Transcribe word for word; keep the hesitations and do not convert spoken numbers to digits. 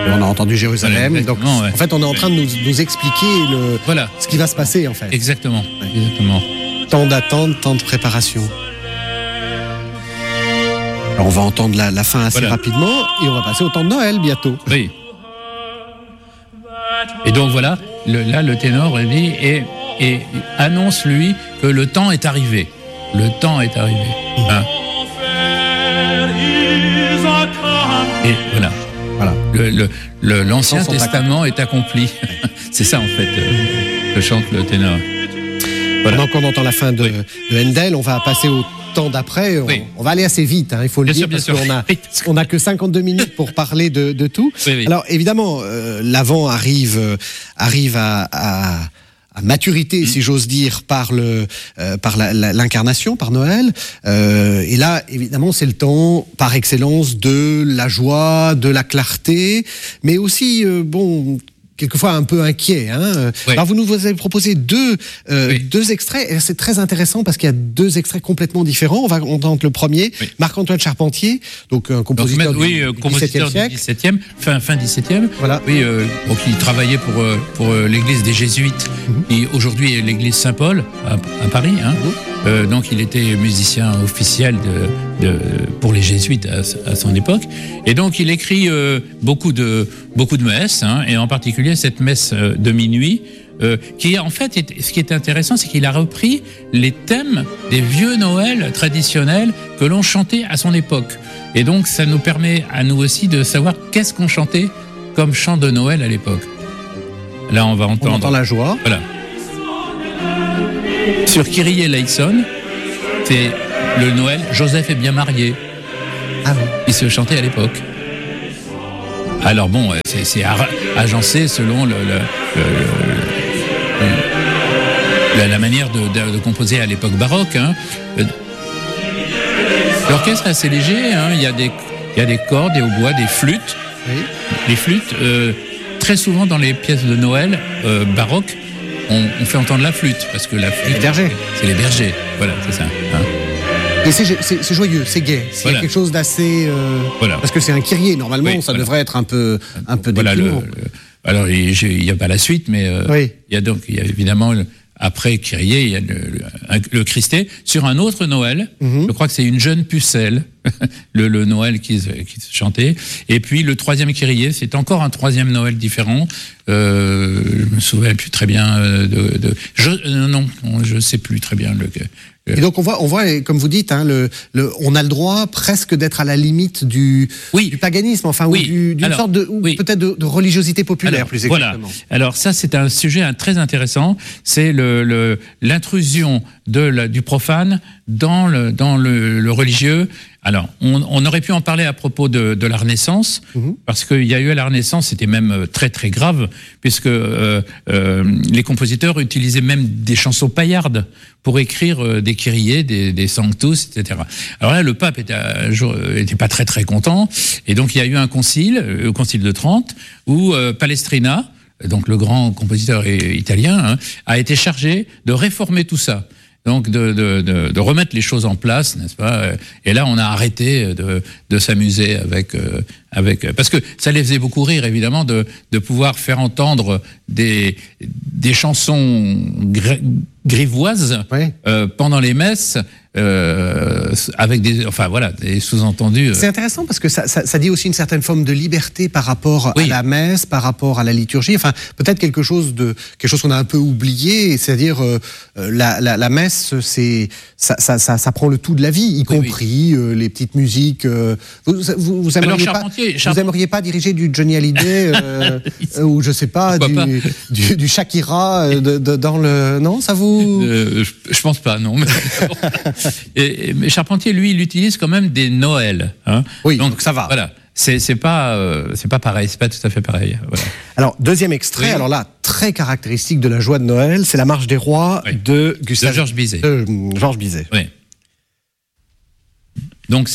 On a entendu Jérusalem. Voilà, donc, ouais. en fait, on est en train de nous, nous expliquer le, voilà. ce qui va se passer, en fait. Exactement. Ouais. Exactement. Tant d'attente, tant de préparation. Alors, on va entendre la, la fin assez voilà. rapidement et on va passer au temps de Noël bientôt. Oui. Et donc voilà, le, là, le ténor dit et, et annonce lui que le temps est arrivé. Le temps est arrivé. Hein. Et voilà. Voilà. Le, le, le, l'Ancien Sans Testament est accompli. C'est ça en fait euh, que chante le ténor. Voilà. Pendant qu'on entend la fin de, oui. de Handel, on va passer au temps d'après. On, oui. on va aller assez vite, hein, il faut le bien dire, sûr, parce bien qu'on a, oui. on a que cinquante-deux minutes pour parler de, de tout. Oui, oui. Alors évidemment, euh, l'Avent arrive, euh, arrive à, à, à maturité, mmh. si j'ose dire, par, le, euh, par la, la, l'incarnation, par Noël. Euh, et là, évidemment, c'est le temps par excellence de la joie, de la clarté, mais aussi, euh, bon... quelquefois un peu inquiet. Hein. Oui. Alors vous nous avez proposé deux, euh, oui. deux extraits, et c'est très intéressant parce qu'il y a deux extraits complètement différents. On va entendre le premier, oui. Marc-Antoine Charpentier, donc un compositeur, donc, oui, du, euh, du compositeur dix-septième du dix-septième, fin, fin dix-septième. Voilà. Oui, euh, donc il travaillait pour, euh, pour euh, l'église des Jésuites, mm-hmm. et aujourd'hui l'église Saint-Paul à, à Paris. Hein. Mm-hmm. euh, donc il était musicien officiel de, de, pour les Jésuites à, à son époque. Et donc il écrit euh, beaucoup de, beaucoup de messes, hein, et en particulier cette messe de minuit, euh, qui en fait, est, ce qui est intéressant, c'est qu'il a repris les thèmes des vieux Noël traditionnels que l'on chantait à son époque. Et donc, ça nous permet à nous aussi de savoir qu'est-ce qu'on chantait comme chant de Noël à l'époque. Là, on va entendre... On entend la joie. Voilà. Sur Kyrie eleison, c'est le Noël, Joseph est bien marié. Ah oui. Il se chantait à l'époque. Alors bon, c'est, c'est agencé selon le, le, le, le, la, la manière de, de, de composer à l'époque baroque. Hein. L'orchestre est assez léger, hein. il, y a des, il y a des cordes, des hautbois, des flûtes. Oui. Les flûtes, euh, très souvent dans les pièces de Noël euh, baroques, on, on fait entendre la flûte, parce que la flûte... Les bergers. C'est les bergers, voilà, c'est ça. Hein. Et c'est, c'est, c'est joyeux, c'est gai. C'est voilà. quelque chose d'assez... Euh, voilà. Parce que c'est un kyrie, normalement, oui, ça voilà. devrait être un peu, un peu voilà, déprimant. Le, le, alors, il n'y a pas la suite, mais euh, oui. il y a donc, il y a évidemment, après kyrie, il y a le, le, le Christé. Sur un autre Noël, mm-hmm. je crois que c'est une jeune pucelle, le, le Noël qui se, qui se chantait. Et puis, le troisième kyrie, c'est encore un troisième Noël différent. Euh, je me souviens plus très bien de... de je, euh, non, je ne sais plus très bien le... Et donc on voit, on voit, comme vous dites, hein, le, le, on a le droit presque d'être à la limite du, oui. du paganisme, enfin, oui. ou du, d'une Alors, sorte de, ou oui. peut-être de, de religiosité populaire, Alors, plus exactement. Voilà. Alors ça, c'est un sujet très intéressant. C'est le, le, l'intrusion de la, du profane dans le, dans le, le religieux. Alors, on, on aurait pu en parler à propos de, de la Renaissance, mmh. parce qu'il y a eu à la Renaissance, c'était même très très grave, puisque euh, euh, les compositeurs utilisaient même des chansons paillardes pour écrire euh, des kyriés, des, des sanctus, et cetera. Alors là, le pape était, était pas très très content, et donc il y a eu un concile, le concile de Trente, où euh, Palestrina, donc le grand compositeur italien, hein, a été chargé de réformer tout ça. Donc de, de, de, de remettre les choses en place, n'est-ce pas? Et là, on a arrêté de, de s'amuser avec, euh, avec, parce que ça les faisait beaucoup rire, évidemment, de, de pouvoir faire entendre des, des chansons gr- grivoises oui. euh, pendant les messes. Euh, avec des, enfin voilà, des sous-entendus. Euh. C'est intéressant parce que ça, ça, ça dit aussi une certaine forme de liberté par rapport oui. à la messe, par rapport à la liturgie. Enfin, peut-être quelque chose de quelque chose qu'on a un peu oublié, c'est-à-dire euh, la, la, la messe, c'est ça, ça, ça, ça prend le tout de la vie, y oui, compris oui. Euh, les petites musiques. Euh, vous, vous, vous aimeriez Alors, pas, Charpentier, Charpentier. vous aimeriez pas diriger du Johnny Hallyday euh, ou je sais pas du, pas du, du Shakira de, de, dans le non, ça vous euh, je, je pense pas, non. Et, mais Charpentier, lui, il utilise quand même des Noëls. Hein. Oui, donc, donc ça va. Voilà, c'est, c'est pas, euh, c'est pas pareil, c'est pas tout à fait pareil. Voilà. Alors deuxième extrait, oui. alors là très caractéristique de la joie de Noël, c'est la Marche des Rois oui. de Gustave de Georges Bizet. De Georges Bizet. Oui. Donc